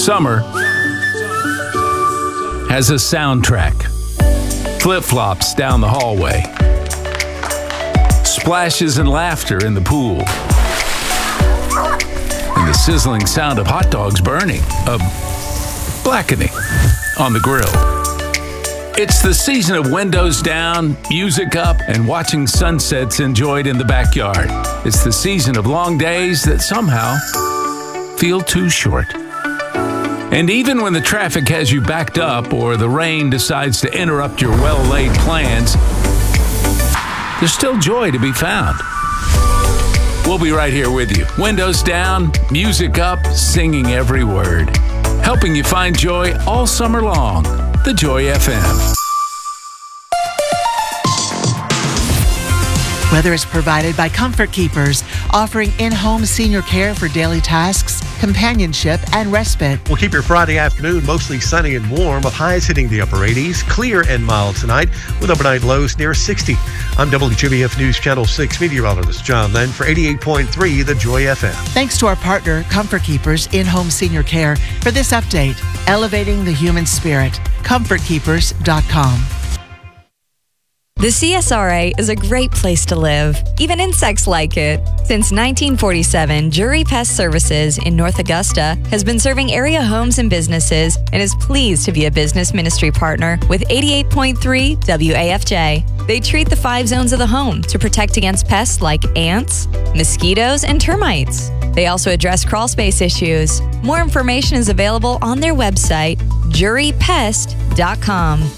Summer has a soundtrack. Flip-flops down the hallway. Splashes and laughter in the pool. And the sizzling sound of hot dogs burning, blackening on the grill. It's the season of windows down, music up, and watching sunsets enjoyed in the backyard. It's the season of long days that somehow feel too short. And even when the traffic has you backed up or the rain decides to interrupt your well-laid plans, there's still joy to be found. We'll be right here with you. Windows down, music up, singing every word. Helping you find joy all summer long. The Joy FM. Weather is provided by Comfort Keepers, offering in-home senior care for daily tasks, companionship, and respite. We'll keep your Friday afternoon mostly sunny and warm, with highs hitting the upper 80s, clear and mild tonight, with overnight lows near 60. I'm WJBF News Channel 6 meteorologist John Lenn for 88.3 The Joy FM. Thanks to our partner, Comfort Keepers in-home senior care, for this update, elevating the human spirit. ComfortKeepers.com. The CSRA is a great place to live. Even insects like it. Since 1947, Jury Pest Services in North Augusta has been serving area homes and businesses and is pleased to be a business ministry partner with 88.3 WAFJ. They treat the 5 zones of the home to protect against pests like ants, mosquitoes, and termites. They also address crawl space issues. More information is available on their website, jurypest.com.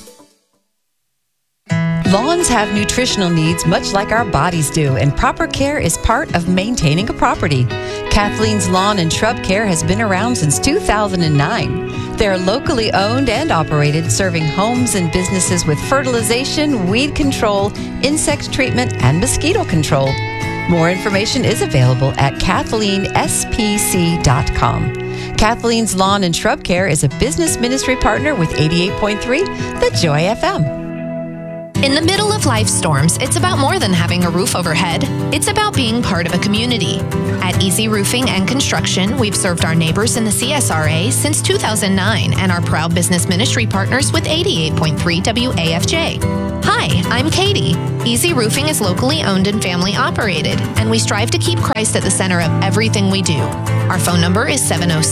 Lawns have nutritional needs much like our bodies do, and proper care is part of maintaining a property. Kathleen's Lawn and Shrub Care has been around since 2009. They're locally owned and operated, serving homes and businesses with fertilization, weed control, insect treatment, and mosquito control. More information is available at KathleenSPC.com. Kathleen's Lawn and Shrub Care is a business ministry partner with 88.3 The Joy FM. In the middle of life storms, it's about more than having a roof overhead. It's about being part of a community. At Easy Roofing and Construction, we've served our neighbors in the CSRA since 2009 and are proud business ministry partners with 88.3 WAFJ. Hi, I'm Katie. Easy Roofing is locally owned and family operated, and we strive to keep Christ at the center of everything we do. Our phone number is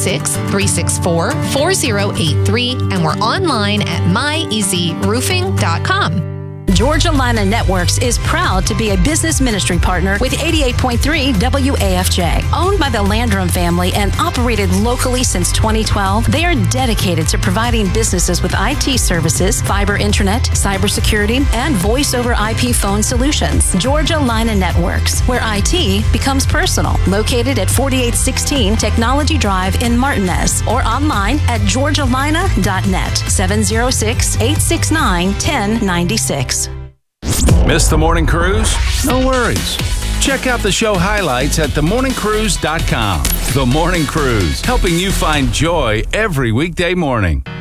706-364-4083, and we're online at myeasyroofing.com. Georgia Lina Networks is proud to be a business ministry partner with 88.3 WAFJ. Owned by the Landrum family and operated locally since 2012, they are dedicated to providing businesses with IT services, fiber internet, cybersecurity, and voice-over IP phone solutions. Georgia Lina Networks, where IT becomes personal. Located at 4816 Technology Drive in Martinez, or online at georgialina.net, 706-869-1096. Miss the morning cruise? No worries. Check out the show highlights at themorningcruise.com. The Morning Cruise, helping you find joy every weekday morning.